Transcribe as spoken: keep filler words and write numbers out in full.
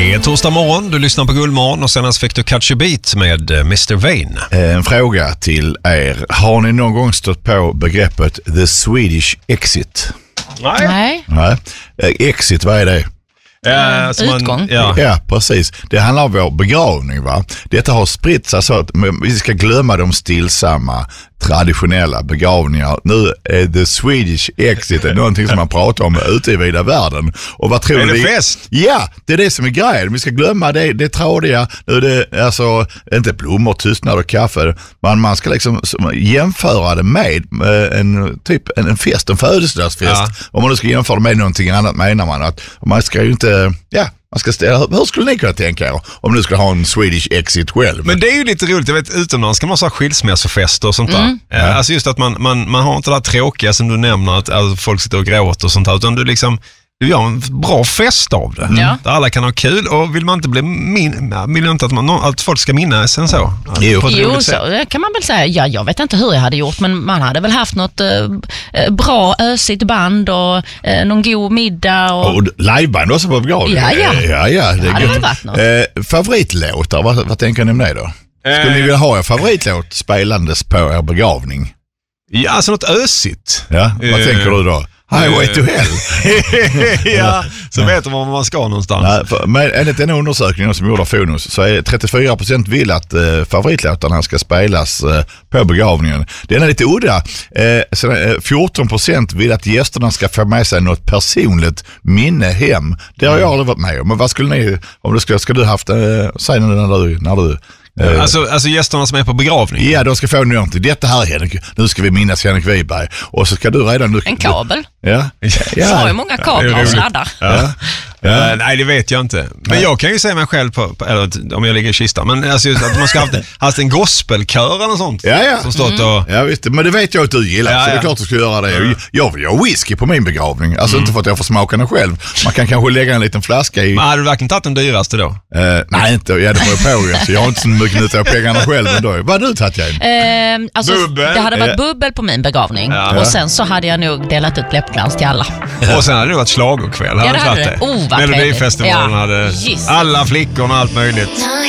Det är torsdag morgon, du lyssnar på Guldmorgon och senast fick du Catch a Beat med mister Vain. En fråga till er. Har ni någon gång stött på begreppet The Swedish Exit? Nej. Nej. Nej. Exit, vad är det? Ja, så man, Utgång. ja. Ja, precis. Det handlar om vår begravning, va? Detta har spritt sig så att vi ska glömma de stillsamma, traditionella begravningar. Nu är The Swedish Exit någonting som man pratar om ute i vida världen. Och vad tror Är det ni? fest? Ja, det är det som är grejen. Vi ska glömma det, det trådiga. Nu är det alltså inte blommor, tystnad och kaffe. Man, man ska liksom jämföra det med en typ en, en fest, en födelsedagsfest. Ja. Om man nu ska jämföra det med någonting annat menar man att man ska ju inte, ja, man ska ställa, hur skulle ni kunna tänka er om du skulle ha en Swedish Exit själv? Men det är ju lite roligt, jag vet, utomlands kan man ha skilsmässofester och sånt där. Mm. Ja. Alltså just att man, man, man har inte det där tråkiga som du nämner, att alltså, folk sitter och gråter och sånt där, utan du liksom du gör en bra fest av det. Ja. Där alla kan ha kul och vill man inte bli min, vill inte att, man, att folk ska minnas en så. Jo. På ett Jo, roligt sätt. så det kan man väl säga. Ja, jag vet inte hur jag hade gjort, men man hade väl haft något eh, bra ösigt band och eh, någon god middag. Och... Och liveband också på begravning. Ja, ja. ja, ja det Det är hade gött. väl varit något. Eh, favoritlåtar, vad, vad tänker ni om det då? Skulle ni vilja ha er favoritlåt spelandes på er begravning? Ja, alltså något ösigt. Ja, vad Eh, tänker du då? Highway to hell. Ja, så vet man var man ska någonstans. Nej, för, men enligt en undersökning som gjorde av Fonus så är trettiofyra procent vill att eh, favoritlåtarna ska spelas eh, på begravningen. Det är lite udda. Eh, så, eh, fjorton procent vill att gästerna ska få med sig något personligt minne hem. Det har jag aldrig varit med om. Men vad skulle ni, om du ska, ska du haft, eh, säg nu när du, när du eh, Alltså, alltså gästerna som är på begravning. ja, de ska få någonting. Detta här Henrik, nu ska vi minnas Henrik Wiberg. Och så ska du redan nu... En kabel. Ja. Jag har ju många kablar och sladdar. Ja. Ja. Uh, nej, det vet jag inte. Men nej. Jag kan ju säga mig själv på, på eller om jag ligger i kistan, men alltså just att man ska ha haft, haft en gospelkör eller sånt. Ja, ja. Som stått och... Ja, visst. Men det vet jag att du gillar, Ja, så det är ja. klart du ska göra det. Jag, jag vill ha whisky på min begravning. Alltså mm. inte för att jag får smaka den själv. Man kan kanske lägga en liten flaska i... Men hade du verkligen tagit den dyraste då? Uh, nej, inte. Ja, det får jag på. Alltså, jag har inte så mycket nytta av pengarna själv ändå. Vad har du tagit igen? Eh, alltså, Bubbel. det hade varit Eh. bubbel på min begravning. Ja. Och sen så hade jag nog delat ut läppglans till alla. Och sen hade det varit schlagerkväll. Ja, det hade det. Oh, vad Melodifestivalen trevligt. Ja. hade Jesus. alla flickorna och allt möjligt.